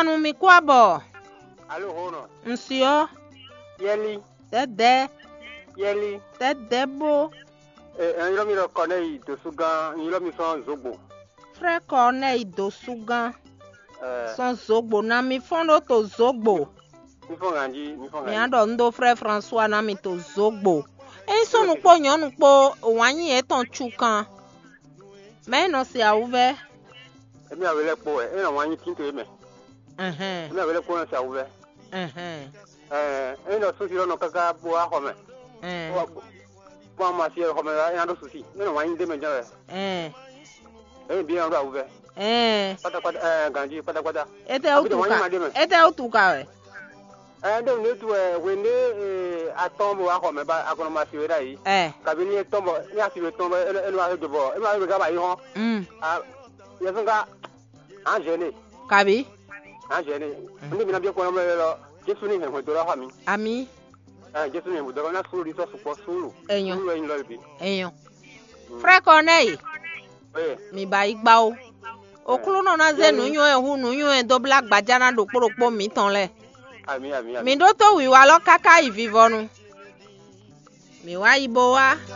Kanu mi kwabo. Allô, Hono. Monsieur. Yeli. Dede. Yeli. Dedebo. Un homme connaît de Sougan, un homme son Zobo. Frère Corneille Dosugan. Son Zogbo. Na mi fondo to Zogbo. Mi ando ndo frère François na mi to Zogbo. So nukpo nyon nukpo wanyi eton chukan. Mais non c'est à ouvert. Emi avele po e na wanyi tinto eme. Emi avele po na c'est à ouvert. No susi no kaka bo a home. Bo ma si home ya no susi. Me no wanyi de me jawe. Bien ando ouvert. Pata ganji pata. Ete utuka we. Ndo netu wende atombo a home ba akono ma si we dai. Kabini tombo ni asibe tombo eno a de bo. E ma be ga ba yi ho. Yesonga angene. Kabi. Angene. Ndi mina bia ko na lo. Jesu ni hen do la ha mi. Ami. Jesu ni do na suru ri so supo suru. Eyon. Frère Corneille. Mi ba igba o. Okulu no na ze nu yun ehun nu yun do black gbajana do poropo mi tan le. Ami. Mi do to wi wa lo kaka ivivonu. Mi wa ibo wa.